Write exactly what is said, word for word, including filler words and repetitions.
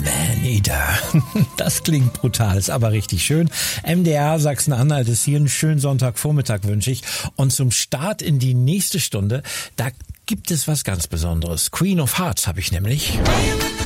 Man-Eater. Das klingt brutal, ist aber richtig schön. M D R Sachsen-Anhalt ist hier. Einen schönen Sonntagvormittag wünsche ich. Und zum Start in die nächste Stunde, da gibt es was ganz Besonderes. Queen of Hearts habe ich nämlich.